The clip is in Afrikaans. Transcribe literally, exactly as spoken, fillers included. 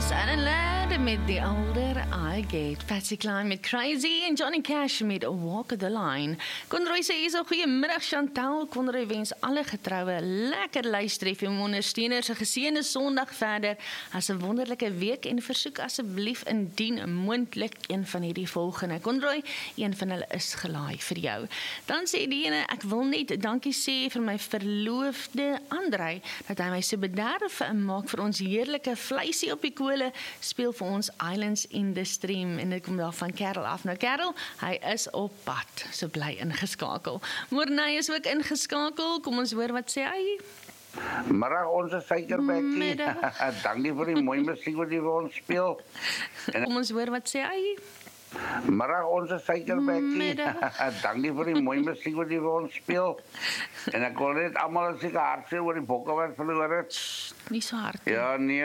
was Alan Ladd met The Older I Get, Patsy Cline met Crazy en Johnny Cash met Walk the Line. Conroy sê is 'n goeiemiddag Chantal. Conroy wens alle getroue lekker luisteref en ondersteuners 'n geseënde Sondag verder as 'n wonderlike week en versoek asseblief indien moontlik een van hierdie volgende. Conroy, een van hulle is gelaai vir jou. Dan sê die ene, ek wil net dankie sê vir my verloofde Andrei dat hy my so bederf maak vir ons heerlike vleisie op die kole, speel vir ons Islands in the Stream en dit kom daar van Karel af. Nou Karel, hy is op pad, so bly ingeskakel. Morney is ook ingeskakel, kom ons hoor wat sê hy. Middag onze suikerbekkie. Dankie vir die mooi musiek wat jy vir ons speel. En Kom ons hoor wat sê hy. middag onze suikerbekkie. Middag. Dankie vir die mooi musiek wat jy vir ons speel. En ek wil net almal as ek hartseer oor die bokke wat verloor het. Nie so hard nie. Ja, nee.